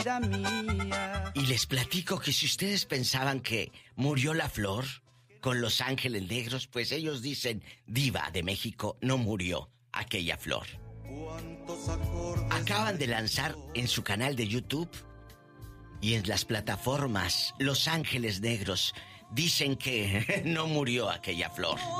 mía. Y les platico que si ustedes pensaban que murió la flor con Los Ángeles Negros, pues ellos dicen, Diva de México, no murió aquella flor. Acaban de lanzar en su canal de YouTube y en las plataformas Los Ángeles Negros, dicen que no murió aquella flor.